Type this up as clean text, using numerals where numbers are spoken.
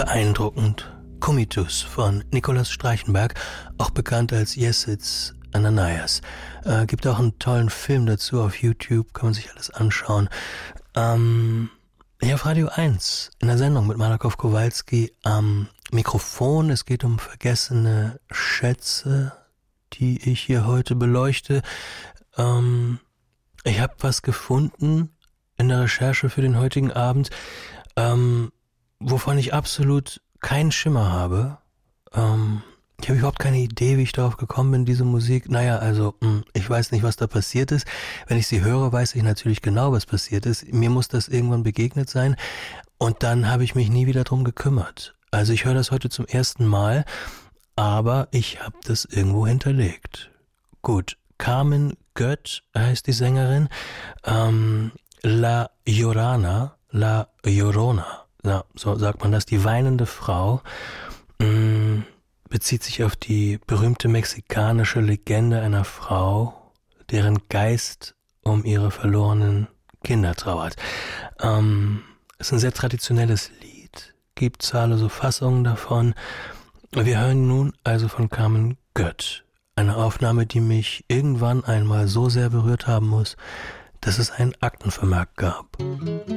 Beeindruckend. Comitus von Nikolaus Streichenberg, auch bekannt als Yesits Ananias. Gibt auch einen tollen Film dazu auf YouTube, kann man sich alles anschauen. Hier auf Radio 1 in der Sendung mit Malakow Kowalski am Mikrofon. Es geht um vergessene Schätze, die ich hier heute beleuchte. Ich habe was gefunden in der Recherche für den heutigen Abend, wovon ich absolut keinen Schimmer habe. Ich habe überhaupt keine Idee, wie ich darauf gekommen bin, diese Musik. Naja, also, ich weiß nicht, was da passiert ist. Wenn ich sie höre, weiß ich natürlich genau, was passiert ist. Mir muss das irgendwann begegnet sein. Und dann habe ich mich nie wieder drum gekümmert. Also ich höre das heute zum ersten Mal, aber ich habe das irgendwo hinterlegt. Gut, Carmen Gött heißt die Sängerin. La Llorona, ja, so sagt man das, die weinende Frau, bezieht sich auf die berühmte mexikanische Legende einer Frau, deren Geist um ihre verlorenen Kinder trauert. Ist ein sehr traditionelles Lied, gibt zahllose Fassungen davon. Wir hören nun also von Carmen Gött, eine Aufnahme, die mich irgendwann einmal so sehr berührt haben muss, dass es einen Aktenvermerk gab.